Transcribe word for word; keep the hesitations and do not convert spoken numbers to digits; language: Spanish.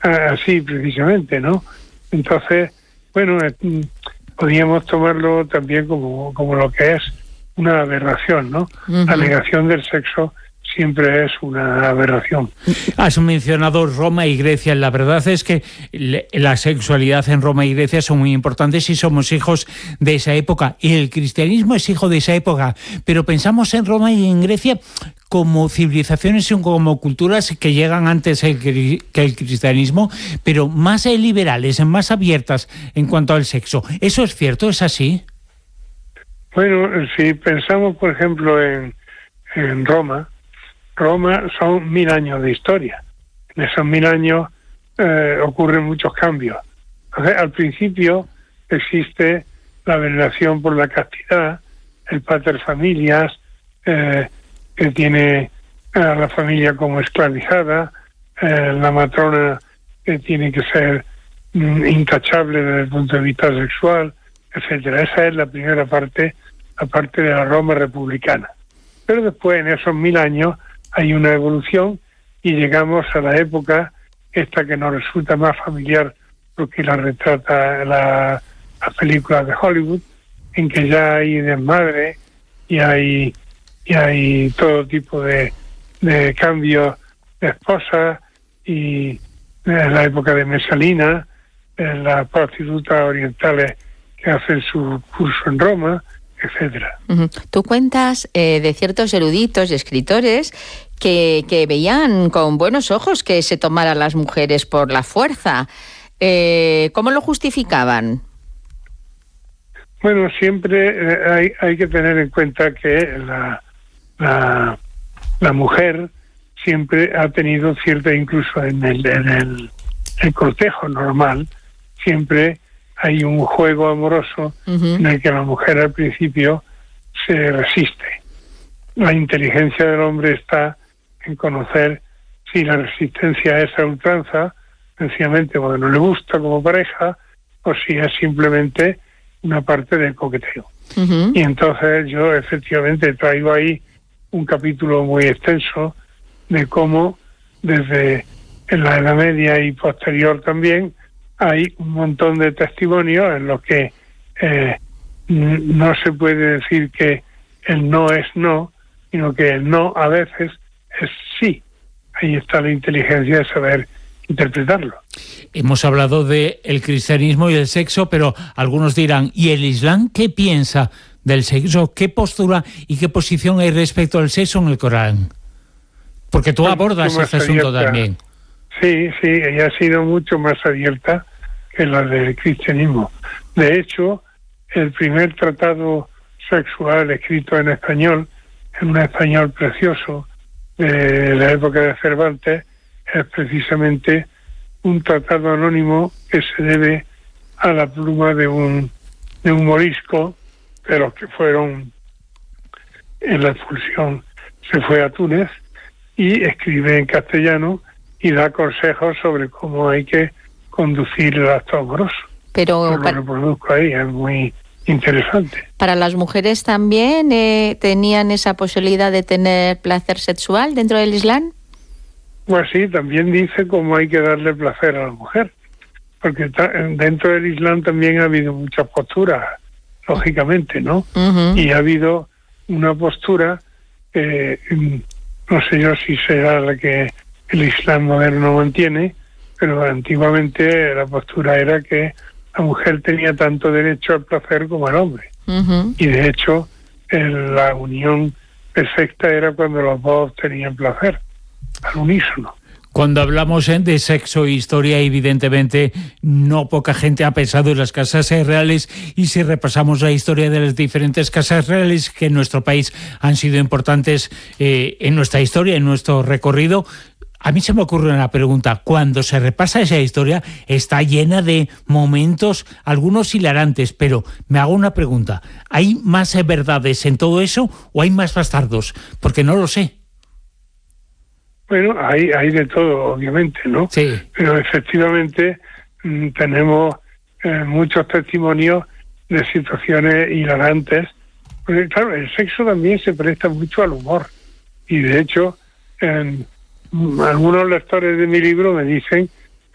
así precisamente, ¿no? Entonces, bueno, eh, podríamos tomarlo también como, como lo que es una aberración, ¿no? Uh-huh. La negación del sexo siempre es una aberración. Has mencionado Roma y Grecia. La verdad es que la sexualidad en Roma y Grecia son muy importantes y somos hijos de esa época. Y el cristianismo es hijo de esa época. Pero pensamos en Roma y en Grecia como civilizaciones y como culturas que llegan antes que el cristianismo, pero más liberales, más abiertas en cuanto al sexo. ¿Eso es cierto? ¿Es así? Bueno, si pensamos, por ejemplo, en, en Roma, Roma son mil años de historia. En esos mil años eh, ocurren muchos cambios. Entonces, al principio existe la veneración por la castidad, el pater familias, eh, que tiene a la familia como esclavizada, eh, la matrona que tiene que ser mm, intachable desde el punto de vista sexual, etcétera. Esa es la primera parte, la parte de la Roma republicana. Pero después, en esos mil años, hay una evolución y llegamos a la época esta que nos resulta más familiar porque la retrata la, las películas de Hollywood, en que ya hay desmadre y hay y hay todo tipo de, de cambios de esposas, y en la época de Mesalina, en las prostitutas orientales que hacen su curso en Roma, etcétera. Uh-huh. Tú cuentas eh, de ciertos eruditos y escritores que, que veían con buenos ojos que se tomaran las mujeres por la fuerza. Eh, ¿Cómo lo justificaban? Bueno, siempre eh, hay, hay que tener en cuenta que la, la, la mujer siempre ha tenido cierta, incluso en el, en el, el cortejo normal, siempre hay un juego amoroso uh-huh. en el que la mujer al principio se resiste. La inteligencia del hombre está en conocer si la resistencia es a ultranza, sencillamente porque no le gusta como pareja, o si es simplemente una parte del coqueteo. Uh-huh. Y entonces yo efectivamente traigo ahí un capítulo muy extenso de cómo desde en la Edad Media y posterior también hay un montón de testimonios en los que eh, no se puede decir que el no es no, sino que el no a veces es sí. Ahí está la inteligencia de saber interpretarlo. Hemos hablado de el cristianismo y el sexo, pero algunos dirán, ¿y el Islam qué piensa del sexo? ¿Qué postura y qué posición hay respecto al sexo en el Corán? Porque tú abordas este asunto también. Sí, sí, ella ha sido mucho más abierta que la del cristianismo. De hecho, el primer tratado sexual escrito en español, en un español precioso de la época de Cervantes, es precisamente un tratado anónimo que se debe a la pluma de un de un morisco, de los que fueron en la expulsión, se fue a Túnez y escribe en castellano y da consejos sobre cómo hay que conducir el acto amoroso. Pero Yo lo para, reproduzco ahí, es muy interesante. ¿Para las mujeres también eh, tenían esa posibilidad de tener placer sexual dentro del Islam? Pues sí, también dice cómo hay que darle placer a la mujer, porque ta- dentro del Islam también ha habido muchas posturas, lógicamente, ¿no? Uh-huh. Y ha habido una postura, eh, no sé yo si será la que el Islam moderno mantiene, pero antiguamente la postura era que la mujer tenía tanto derecho al placer como el hombre. Uh-huh. Y de hecho, en la unión perfecta era cuando los dos tenían placer, al unísono. Cuando hablamos eh, de sexo e historia, evidentemente no poca gente ha pensado en las casas reales, y si repasamos la historia de las diferentes casas reales que en nuestro país han sido importantes eh, en nuestra historia, en nuestro recorrido, a mí se me ocurre una pregunta. Cuando se repasa esa historia, está llena de momentos, algunos hilarantes, pero me hago una pregunta. ¿Hay más verdades en todo eso o hay más bastardos? Porque no lo sé. Bueno, hay, hay de todo, obviamente, ¿no? Sí. Pero efectivamente mmm, tenemos eh, muchos testimonios de situaciones hilarantes. Porque, claro, el sexo también se presta mucho al humor. Y, de hecho, en algunos lectores de mi libro me dicen